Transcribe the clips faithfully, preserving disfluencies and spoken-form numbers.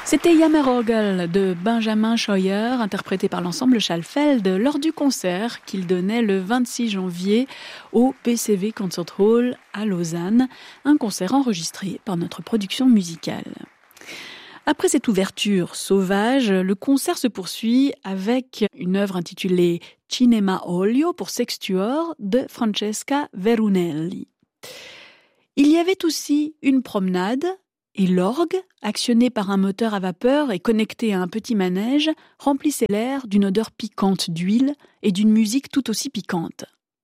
C'était Jammerorgel de Benjamin Scheuer, interprété par l'ensemble Schalfeld lors du concert qu'il donnait le vingt-six janvier au P C V Concert Hall à Lausanne, un concert enregistré par notre production musicale. Après cette ouverture sauvage, le concert se poursuit avec une œuvre intitulée Cinema Olio pour sextuor de Francesca Verunelli. Il y avait aussi une promenade et l'orgue, actionné par un moteur à vapeur et connecté à un petit manège, remplissait l'air d'une odeur piquante d'huile et d'une musique tout aussi piquante.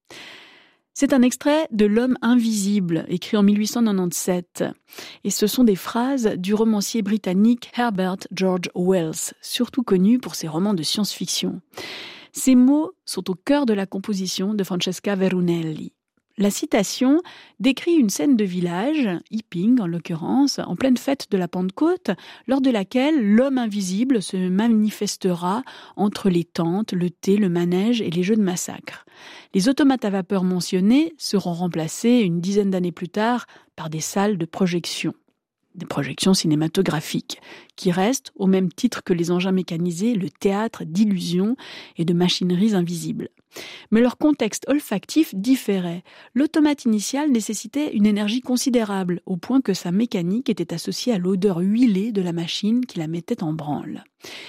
C'est un extrait de L'homme invisible, écrit en mille huit cent quatre-vingt-dix-sept. Et ce sont des phrases du romancier britannique Herbert George Wells, surtout connu pour ses romans de science-fiction. Ces mots sont au cœur de la composition de Francesca Verunelli. La citation décrit une scène de village, Epping en l'occurrence, en pleine fête de la Pentecôte, lors de laquelle l'homme invisible se manifestera entre les tentes, le thé, le manège et les jeux de massacre. Les automates à vapeur mentionnés seront remplacés une dizaine d'années plus tard par des salles de projection, des projections cinématographiques, qui restent, au même titre que les engins mécanisés, le théâtre d'illusions et de machineries invisibles. Mais leur contexte olfactif différait. L'automate initial nécessitait une énergie considérable, au point que sa mécanique était associée à l'odeur huilée de la machine qui la mettait en branle.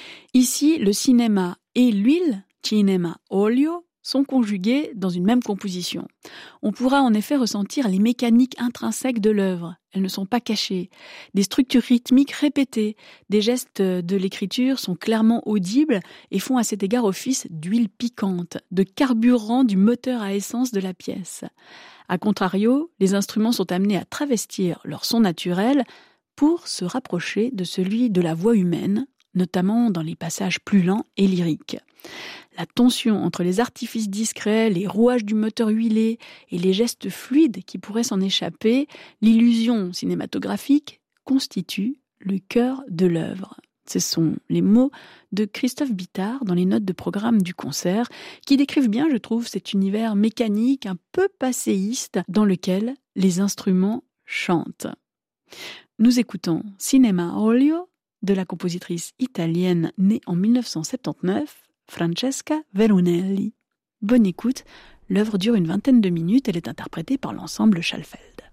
Ici, le cinéma et l'huile, cinema olio, sont conjugués dans une même composition. On pourra en effet ressentir les mécaniques intrinsèques de l'œuvre. Elles ne sont pas cachées. Des structures rythmiques répétées, des gestes de l'écriture sont clairement audibles et font à cet égard office d'huile piquante, de carburant du moteur à essence de la pièce. A contrario, les instruments sont amenés à travestir leur son naturel pour se rapprocher de celui de la voix humaine, notamment dans les passages plus lents et lyriques. La tension entre les artifices discrets, les rouages du moteur huilé et les gestes fluides qui pourraient s'en échapper, l'illusion cinématographique constitue le cœur de l'œuvre. Ce sont les mots de Christophe Bittard dans les notes de programme du concert qui décrivent bien, je trouve, cet univers mécanique un peu passéiste dans lequel les instruments chantent. Nous écoutons Cinema Olio de la compositrice italienne née en mille neuf cent soixante-dix-neuf, Francesca Verunelli. Bonne écoute, l'œuvre dure une vingtaine de minutes, elle est interprétée par l'ensemble Schalfeld.